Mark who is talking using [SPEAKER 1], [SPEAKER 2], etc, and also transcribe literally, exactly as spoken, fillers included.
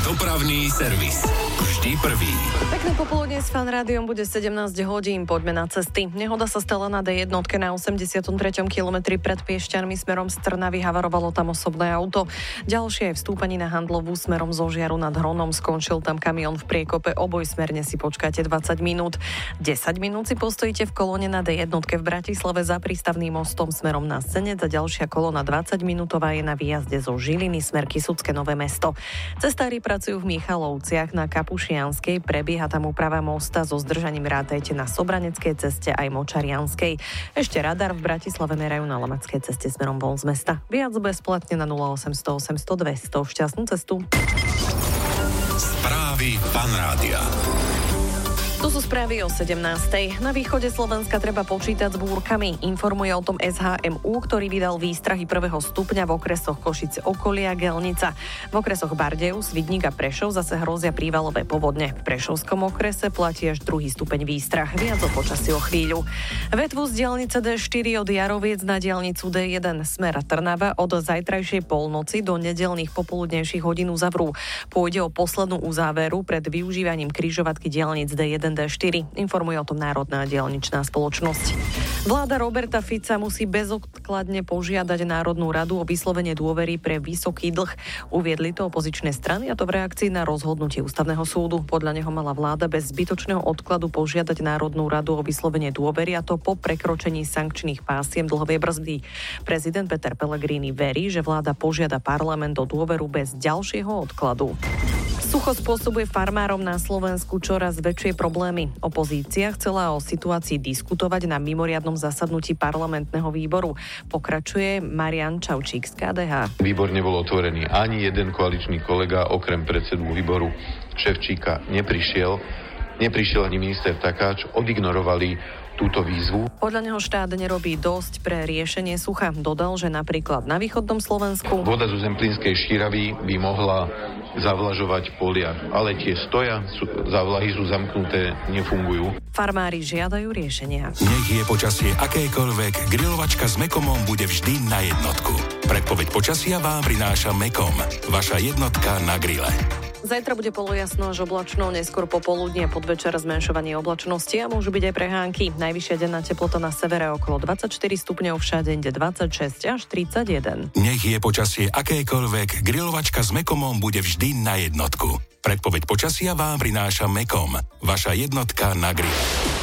[SPEAKER 1] Dopravný servis. Vždy prvý.
[SPEAKER 2] Pekné popoludne s Fan rádiom, bude sedemnásť hodín, poďme na cesty. Nehoda sa stala na dé jedna na osemdesiatom treťom kilometri pred Piešťanmi smerom z Trnavy, havarovalo tam osobné auto. Ďalšie aj vstúpaní na Handlovú smerom zo Žiaru nad Hronom, skončil tam kamión v priekope, obojsmerne si počkáte dvadsať minút. desať minút si postojíte v kolóne na dé jedna v Bratislave za prístavným mostom smerom na Senec a ďalšia kolóna dvadsať minútová je na výjazde zo Žiliny smer Kysucké Nové Mesto. Cestári pracujú v Michalovciach na Kapušianskej, prebieha tam úprava mosta, so zdržaním rátajte na Sobraneckej ceste aj Močarianskej. Ešte radar v Bratislave merajú na Lamackej ceste smerom von z mesta. Viac bezplatne na nula osemsto osemsto dvesto. Šťastnú cestu.
[SPEAKER 1] Správy Fan rádia.
[SPEAKER 2] Tu sú správy o sedemnástej. Na východe Slovenska treba počítať s búrkami. Informuje o tom es há em ú, ktorý vydal výstrahy prvého stupňa v okresoch Košice okolie a Gelnica. V okresoch Bardejov, Svidník a Prešov zase hrozia prívalové povodne. V Prešovskom okrese platí až druhý stupeň výstrah. Viac o počasí o chvíľu. Vetvu z diaľnice dé štyri od Jaroviec na diaľnicu dé jeden smer Trnava od zajtrajšej polnoci do nedeľných popoludnejších hodín uzavrú. Pôjde o poslednú uzáveru pred využívaním križovatky diaľnic dé jeden dé štyri. Informuje o tom Národná diaľničná spoločnosť. Vláda Roberta Fica musí bezodkladne požiadať Národnú radu o vyslovenie dôvery pre vysoký dlh. Uviedli to opozičné strany, a to v reakcii na rozhodnutie Ústavného súdu. Podľa neho mala vláda bez zbytočného odkladu požiadať Národnú radu o vyslovenie dôvery, a to po prekročení sankčných pásiem dlhovej brzdy. Prezident Peter Pellegrini verí, že vláda požiada parlament o dôveru bez ďalšieho odkladu. Sucho spôsobuje farmárom na Slovensku čoraz väčšie problémy. Opozícia chcela o situácii diskutovať na mimoriadnom zasadnutí parlamentného výboru. Pokračuje Marian Čaučík z ká dé há.
[SPEAKER 3] Výbor nebol otvorený. Ani jeden koaličný kolega, okrem predsedu výboru Ševčíka, neprišiel. Neprišiel ani minister Takáč. Odignorovali túto výzvu.
[SPEAKER 2] Podľa neho štát nerobí dosť pre riešenie sucha. Dodal, že napríklad na východnom Slovensku
[SPEAKER 3] voda zo Zemplínskej šíravy by mohla zavlažovať polia, ale tie stoja, sú, zavlahy sú zamknuté, nefungujú.
[SPEAKER 2] Farmári žiadajú riešenia.
[SPEAKER 1] Nech je počasie akékoľvek, grilovačka s Mekomom bude vždy na jednotku. Predpoveď počasia vám prináša Mekom, vaša jednotka na grille.
[SPEAKER 2] Zajtra bude polojasno až oblačno, neskôr popoludnie a podvečer zmenšovanie oblačnosti a môžu byť aj prehánky. Najvyššia denná teplota na severe okolo dvadsaťštyri stupňov, všade inde dvadsaťšesť až tridsaťjeden.
[SPEAKER 1] Nech je počasie akékoľvek, grilovačka s Mekomom bude vždy na jednotku. Predpoveď počasia vám prináša Mekom, vaša jednotka na grille.